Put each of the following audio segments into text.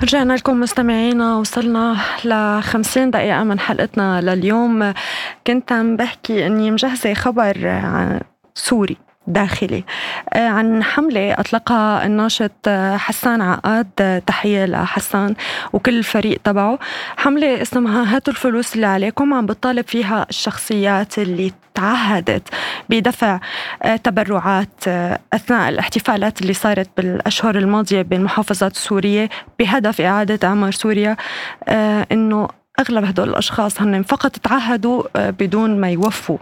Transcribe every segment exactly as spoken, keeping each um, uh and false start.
رجعنا لكم مستمعينا، وصلنا لخمسين دقيقة من حلقتنا لليوم. كنت عم بحكي أني مجهزة خبر عن سوري داخلي عن حملة أطلقها الناشط حسان عقاد. تحية لحسان وكل الفريق تبعه. حملة اسمها هاتوا الفلوس اللي عليكم، عم بتطالب فيها الشخصيات اللي تعهدت بدفع تبرعات أثناء الاحتفالات اللي صارت بالأشهر الماضية بالمحافظات السورية بهدف إعادة إعمار سوريا، إنه أغلب هدول الأشخاص هن فقط تعهدوا بدون ما يوفوا.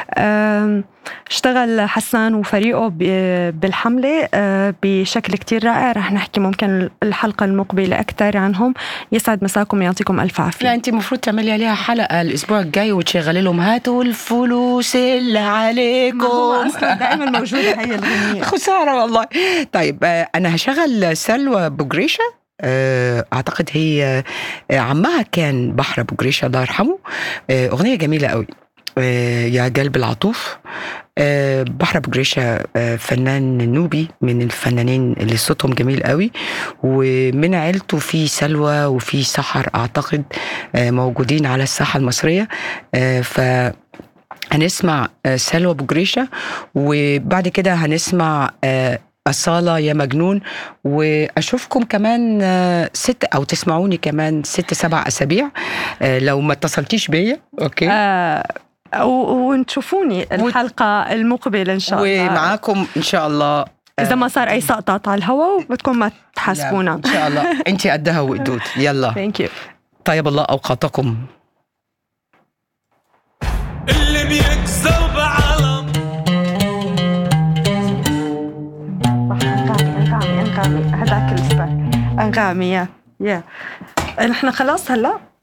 اشتغل حسان وفريقه بالحملة بشكل كتير رائع. رح نحكي ممكن الحلقة المقبلة أكتر عنهم. يسعد مساكم، يعطيكم ألف عافية. لا أنت مفروض تعملي عليها حلقة الأسبوع الجاي وتشغلي لهم هاتوا الفلوس اللي عليكم. هو أصلا دائما موجودة هي الغنية. خسارة والله. طيب أنا هشغل سلوى بوغريشة. أعتقد هي عمها كان بحر بوغريشة الله يرحمه. أغنية جميلة قوي، يا قلب العطوف. بحر بوغريشة فنان نوبي من الفنانين اللي صوتهم جميل قوي، ومن عيلته في سلوى وفي سحر أعتقد موجودين على الساحة المصرية. ف هنسمع سلوى بوغريشة، وبعد كده هنسمع أصالة يا مجنون، وأشوفكم كمان ست أو تسمعوني كمان ست سبع أسابيع لو ما اتصلتيش بيا. أوكي. آه ونشوفوني الحلقة المقبلة إن شاء الله، ومعاكم إن شاء الله. إذا ما صار أي سقطات على الهواء بدكم ما تحاسبونا إن شاء الله. أنت قدها وقدود. يلا. Thank you. طيب الله أوقاتكم. اللي بيكسر بعلم أنغامي أنغامي هداك السباك أنغامي يا يا نحن خلاص هلا